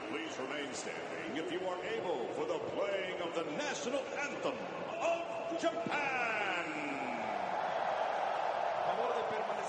please remain standing if you are able for the playing of the national anthem of Japan. Favor de permanecer